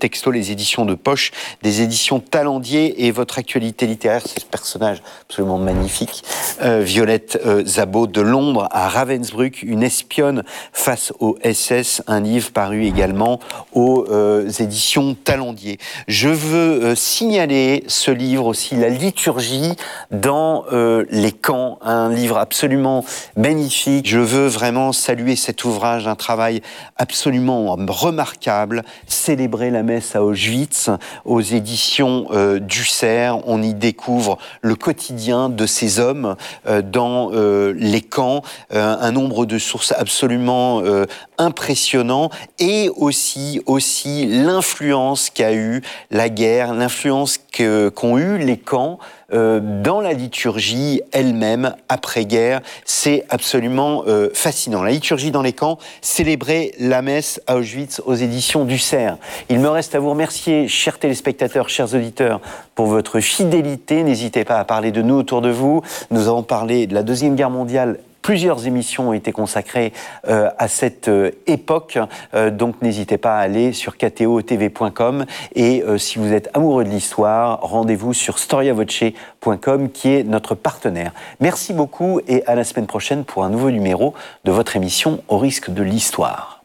texto, les éditions de poche, des éditions Talendier, et votre actualité littéraire, c'est ce personnage absolument magnifique, Violette Szabó de Londres à Ravensbrück, une espionne face au SS, un livre paru également aux éditions Talendier. Je veux signaler ce livre aussi, La liturgie dans les camps, un livre absolument magnifique. Je veux vraiment saluer cet ouvrage, un travail absolument remarquable, Célébrer la messe à Auschwitz, aux éditions Dussert. On y découvre le quotidien de ces hommes dans les camps, un nombre de sources absolument impressionnant, et aussi l'influence qu'a eu la guerre, l'influence qu'ont eu les camps dans la liturgie elle-même après-guerre. C'est absolument fascinant. La liturgie dans les camps, Célébrer la messe à Auschwitz, aux éditions Dussert. Il me reste à vous remercier, chers téléspectateurs, chers auditeurs, pour votre fidélité. N'hésitez pas à parler de nous autour de vous. Nous avons parlé de la Deuxième Guerre mondiale. Plusieurs émissions ont été consacrées à cette époque, donc n'hésitez pas à aller sur ktotv.com, et si vous êtes amoureux de l'histoire, rendez-vous sur storiavoce.com qui est notre partenaire. Merci beaucoup et à la semaine prochaine pour un nouveau numéro de votre émission Au risque de l'histoire.